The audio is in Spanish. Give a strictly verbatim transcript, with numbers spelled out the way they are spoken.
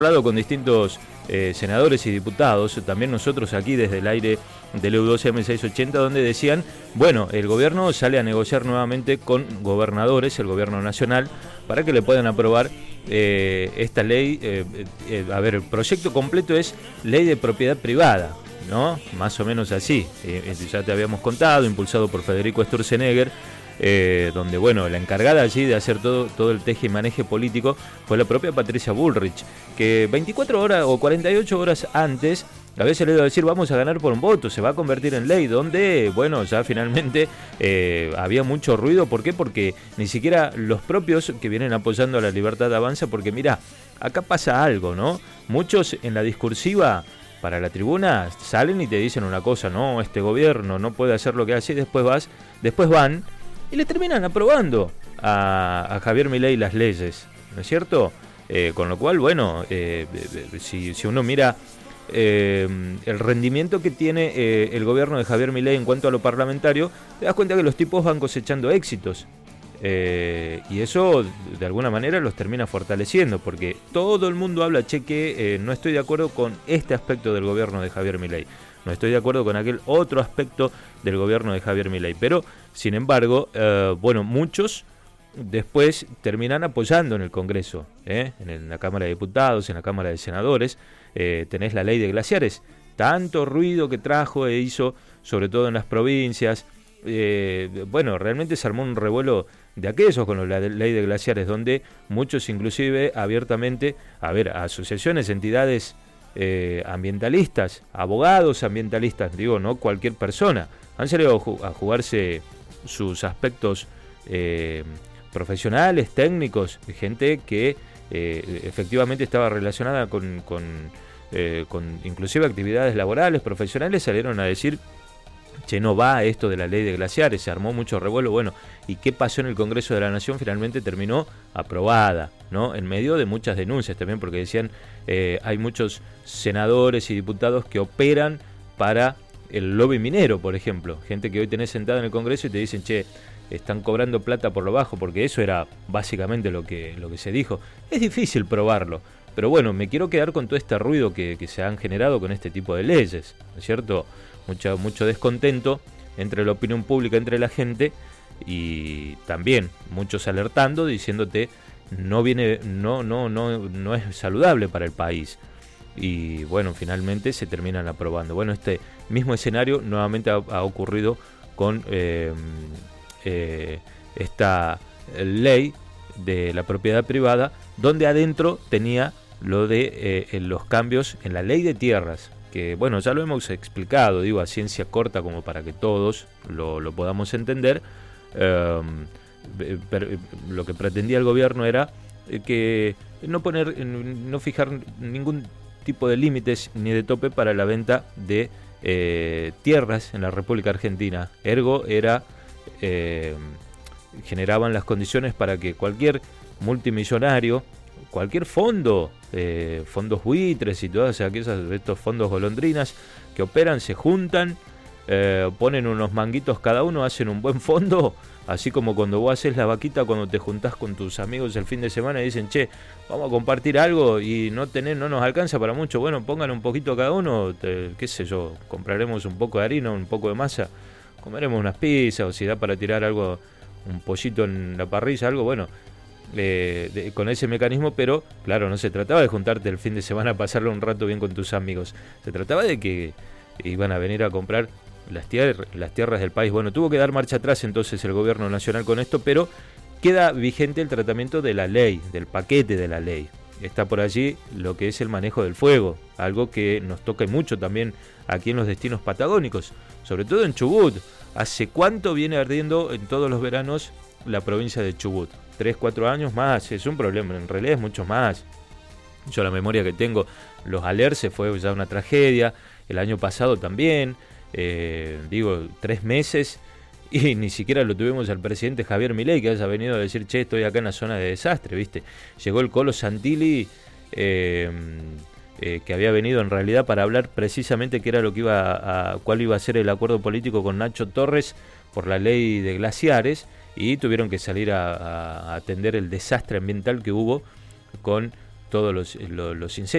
hablado con distintos eh, senadores y diputados, también nosotros aquí desde el aire del E U doce M seiscientos ochenta, donde decían, bueno, el gobierno sale a negociar nuevamente con gobernadores, el gobierno nacional, para que le puedan aprobar eh, esta ley. Eh, eh, a ver, el proyecto completo es ley de propiedad privada, ¿no? Más o menos así, eh, ya te habíamos contado, impulsado por Federico Sturzenegger. Eh, donde, bueno, la encargada allí de hacer todo, todo el teje y maneje político fue la propia Patricia Bullrich, que veinticuatro horas o cuarenta y ocho horas antes a veces le iba a decir vamos a ganar por un voto, se va a convertir en ley, donde, bueno, ya finalmente eh, había mucho ruido. ¿Por qué? Porque ni siquiera los propios que vienen apoyando a la libertad avanza, porque mira, acá pasa algo, ¿no? Muchos en la discursiva para la tribuna salen y te dicen una cosa, no, este gobierno no puede hacer lo que hace, y después vas, después van y le terminan aprobando a, a Javier Milei las leyes, ¿no es cierto? Eh, con lo cual, bueno, eh, si, si uno mira eh, el rendimiento que tiene eh, el gobierno de Javier Milei en cuanto a lo parlamentario, te das cuenta que los tipos van cosechando éxitos. Eh, y eso de alguna manera los termina fortaleciendo, porque todo el mundo habla, che, que eh, no estoy de acuerdo con este aspecto del gobierno de Javier Milei, no estoy de acuerdo con aquel otro aspecto del gobierno de Javier Milei, pero sin embargo, eh, bueno, muchos después terminan apoyando en el Congreso, ¿eh? en la Cámara de Diputados, en la Cámara de Senadores. Eh, tenés la ley de glaciares, tanto ruido que trajo e hizo, sobre todo en las provincias. Eh, bueno, realmente se armó un revuelo de aquellos con la ley de glaciares, donde muchos inclusive abiertamente, a ver, asociaciones, entidades eh, ambientalistas, abogados ambientalistas, digo, no cualquier persona, han salido a jugarse sus aspectos eh, profesionales, técnicos, gente que eh, efectivamente estaba relacionada con, con, eh, con inclusive actividades laborales, profesionales, salieron a decir, che, no va esto de la ley de glaciares, se armó mucho revuelo. Bueno, ¿y qué pasó en el Congreso de la Nación? Finalmente terminó aprobada, ¿no? En medio de muchas denuncias también, porque decían, eh, hay muchos senadores y diputados que operan para el lobby minero, por ejemplo, gente que hoy tenés sentada en el Congreso y te dicen, che, están cobrando plata por lo bajo, porque eso era básicamente lo que, lo que se dijo. Es difícil probarlo, pero bueno, me quiero quedar con todo este ruido que, que se han generado con este tipo de leyes, ¿no es cierto? Mucho, mucho descontento entre la opinión pública, entre la gente, y también muchos alertando, diciéndote no viene, no, no, no, no es saludable para el país. Y bueno, finalmente se terminan aprobando. Bueno, este mismo escenario nuevamente ha, ha ocurrido con eh, eh, esta ley de la propiedad privada, donde adentro tenía lo de eh, los cambios en la ley de tierras, que bueno, ya lo hemos explicado, digo, a ciencia corta como para que todos lo, lo podamos entender. Eh, pero lo que pretendía el gobierno era que no poner, no fijar ningún tipo de límites ni de tope para la venta de eh, tierras en la República Argentina. Ergo era eh, generaban las condiciones para que cualquier multimillonario, cualquier fondo, eh, fondos buitres y todas aquellas, estos fondos golondrinas que operan, se juntan, eh, ponen unos manguitos cada uno, hacen un buen fondo, así como cuando vos haces la vaquita, cuando te juntás con tus amigos el fin de semana y dicen, che, vamos a compartir algo y no tener, no nos alcanza para mucho, bueno, pongan un poquito cada uno, te, qué sé yo, compraremos un poco de harina, un poco de masa, comeremos unas pizzas, o si da para tirar algo, un pollito en la parrilla, algo, bueno, eh, de, con ese mecanismo. Pero claro, no se trataba de juntarte el fin de semana a pasarlo un rato bien con tus amigos, se trataba de que iban a venir a comprar las, tier las tierras del país. Bueno, tuvo que dar marcha atrás entonces el gobierno nacional con esto, pero queda vigente el tratamiento de la ley, del paquete de la ley. Está por allí lo que es el manejo del fuego, algo que nos toca mucho también aquí en los destinos patagónicos, sobre todo en Chubut. ¿Hace cuánto viene ardiendo en todos los veranos la provincia de Chubut? Tres, cuatro años más, es un problema, en realidad es mucho más. Yo la memoria que tengo, los Alerce fue ya una tragedia, el año pasado también, eh, digo, tres meses, y ni siquiera lo tuvimos al presidente Javier Milei, que haya venido a decir, che, estoy acá en la zona de desastre, ¿viste? Llegó el Colo Santilli, eh, eh, que había venido en realidad para hablar precisamente qué era lo que iba a, cuál iba a ser el acuerdo político con Nacho Torres por la ley de glaciares, y tuvieron que salir a, a atender el desastre ambiental que hubo con todos los, los, los incendios.